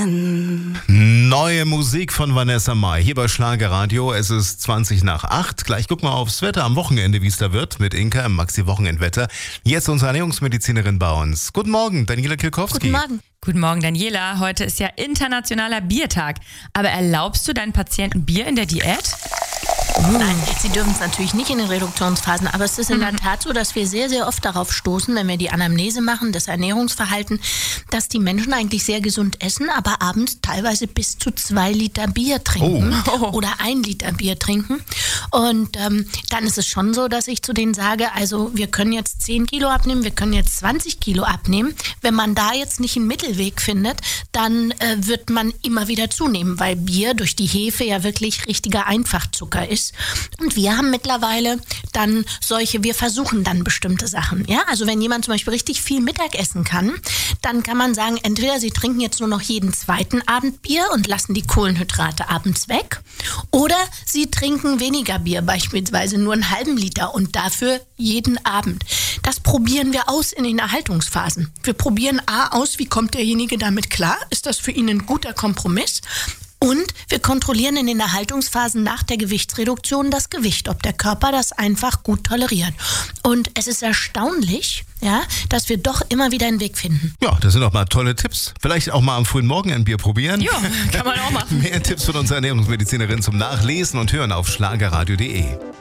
Morgen. Neue Musik von Vanessa Mai hier bei Schlagerradio. Es ist 20:20. Gleich gucken wir aufs Wetter am Wochenende, wie es da wird, mit Inka im Maxi-Wochenendwetter. Jetzt unsere Ernährungsmedizinerin bei uns. Guten Morgen, Daniela Kilkowski. Guten Morgen. Guten Morgen, Daniela. Heute ist ja internationaler Biertag. Aber erlaubst du deinen Patienten Bier in der Diät? Nein, sie dürfen es natürlich nicht in den Reduktionsphasen, aber es ist in der Tat so, dass wir sehr, sehr oft darauf stoßen, wenn wir die Anamnese machen, das Ernährungsverhalten, dass die Menschen eigentlich sehr gesund essen, aber abends teilweise bis zu 2 Liter Bier trinken oder 1 Liter Bier trinken. Und dann ist es schon so, dass ich zu denen sage, also wir können jetzt 10 Kilo abnehmen, wir können jetzt 20 Kilo abnehmen. Wenn man da jetzt nicht einen Mittelweg findet, dann wird man immer wieder zunehmen, weil Bier durch die Hefe ja wirklich richtiger Einfachzucker ist. Und wir haben mittlerweile dann wir versuchen dann bestimmte Sachen. Ja? Also wenn jemand zum Beispiel richtig viel Mittag essen kann, dann kann man sagen, entweder sie trinken jetzt nur noch jeden zweiten Abend Bier und lassen die Kohlenhydrate abends weg, oder sie trinken weniger Bier, beispielsweise nur einen halben Liter und dafür jeden Abend. Das probieren wir aus in den Erhaltungsphasen. Wir probieren aus, wie kommt derjenige damit klar? Ist das für ihn ein guter Kompromiss? Und wir kontrollieren in den Erhaltungsphasen nach der Gewichtsreduktion das Gewicht, ob der Körper das einfach gut toleriert. Und es ist erstaunlich, ja, dass wir doch immer wieder einen Weg finden. Ja, das sind doch mal tolle Tipps. Vielleicht auch mal am frühen Morgen ein Bier probieren. Ja, kann man auch machen. Mehr Tipps von unserer Ernährungsmedizinerin zum Nachlesen und Hören auf schlagerradio.de.